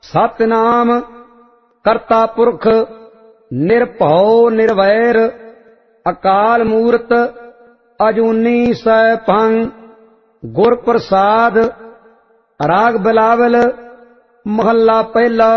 सतनाम करता पुरख निरभौ निर्वैर अकाल मूरत अजूनी सैभं गुर प्रसाद। राग बिलावल महला पहला।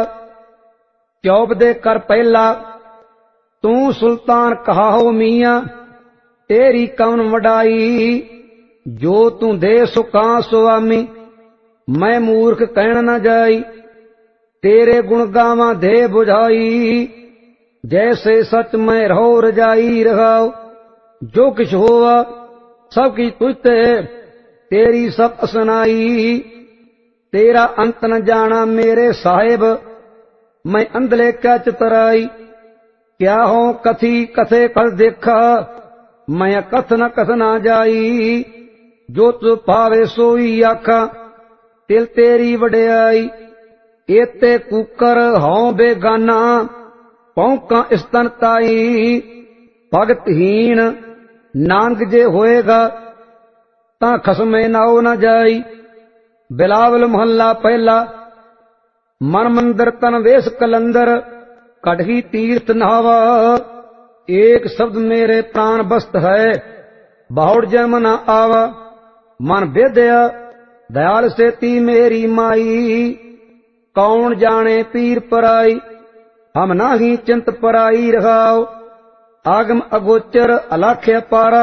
चौप दे कर पहला। तू सुल्तान कहाओ मियाँ तेरी कौन वडाई, जो तू दे सुखा सुआमी मैं मूर्ख कहण न जाई। तेरे गुण गावा दे बुझाई, जैसे सच में रहो रजाई रहाओ। जो किछ होवा सब की तुझते, तेरी सब असनाई। तेरा अंत न जाना मेरे साहिब, मैं अंधले क्या चितराई। क्या हो कथी कथे कल देखा, मैं कथ न कथ ना जाई। जो तु पावे सोई आखा, तिल तेरी वड्याई। एते कूकर हों बेगाना, पौंका स्तन ताई। भगतहीन नानक जे होएगा, तां खसमे नाओ न जाई। बिलावल महला पहला। मन मंदिर तन वेश कलंदर, कढ़ी तीर्थ नहावा। एक शब्द मेरे प्राण बस्त है, बहुड़ जन्म न आवा। मन बेदया दयाल सेती मेरी माई, कौन जाने पीर पराई। हम नाही चिंत पराई रहाओ, आगम अगोचर अलाख्य पारा।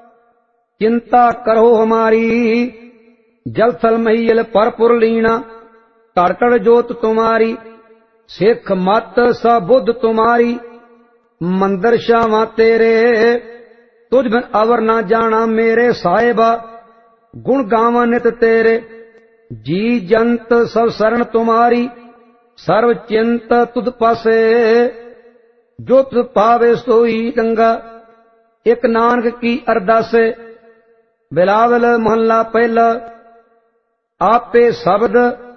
चिंता करो हमारी, जल थल महियल परपुर लीना। कड़कड़ जोत तुम्हारी, सिख मत सबुद्ध तुम्हारी। मंदिर शावा तेरे, तुझ बिन अवर ना जाना मेरे साहिबा। गुण गावा नित तेरे, जी जंत सब शरण तुम्हारी। सर्व चिंत तुद पासे, जो तुद पावे सोई गंगा। एक नानक की अरदासे। बिलावल महला पहला। आपे शब्द